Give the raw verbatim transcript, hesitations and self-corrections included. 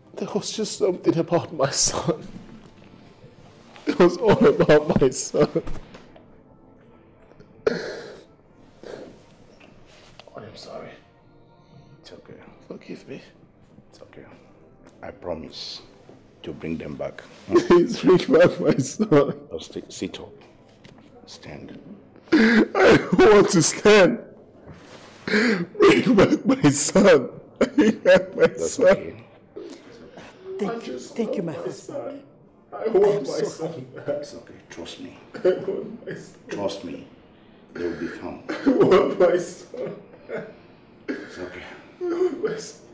There was just something about my son. It was all about my son. I'm sorry. It's okay. Forgive me. It's okay. I promise to bring them back. Please bring back my son. Just sit, sit up. Stand. I don't want to stand. Bring back my son. Bring back my That's son. Okay. Thank you. Thank you, my husband. I want I am my so son happy. back. It's okay. Trust me. I want my son. Trust me. They will be found. I want my son. It's okay. I want my son.